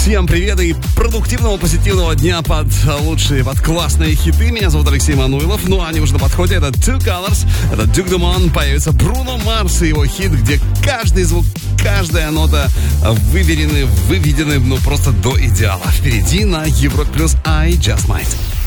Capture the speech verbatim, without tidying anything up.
Всем привет и продуктивного, позитивного дня под лучшие, под классные хиты. Меня зовут Алексей Мануилов. Ну, они уже на подходе. Это Two Colors, это Duke Dumont. Появится Бруно Марс и его хит, где каждый звук, каждая нота выверены, выведены, ну, просто до идеала. Впереди на Европе плюс I Just Might.